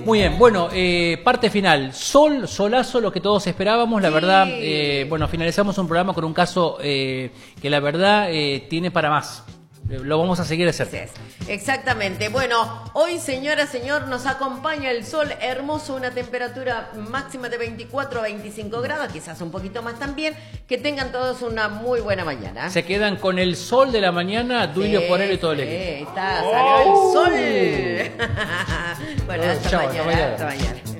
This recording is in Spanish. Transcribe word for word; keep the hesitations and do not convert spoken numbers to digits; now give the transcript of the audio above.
Muy bien, bueno, eh, parte final. Sol, solazo, lo que todos esperábamos. La sí. verdad, eh, bueno, finalizamos un programa con un caso eh, que la verdad eh, tiene para más. Lo vamos a seguir de cerca. Exactamente. Bueno, hoy, señora, señor, nos acompaña el sol hermoso, una temperatura máxima de veinticuatro a veinticinco grados, quizás un poquito más también. Que tengan todos una muy buena mañana. Se quedan con el sol de la mañana, Duilio sí, Porello y todo el equipo. Sí, está, salió oh. el sol. Bueno, hasta, Chao, mañana, hasta mañana. Hasta mañana.